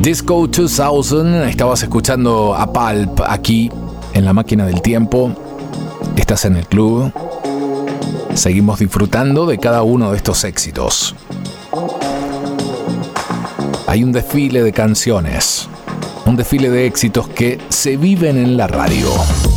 Disco 2000, estabas escuchando a Pulp aquí en La Máquina del Tiempo. Estás en el club. Seguimos disfrutando de cada uno de estos éxitos. Hay un desfile de canciones, un desfile de éxitos que se viven en la radio.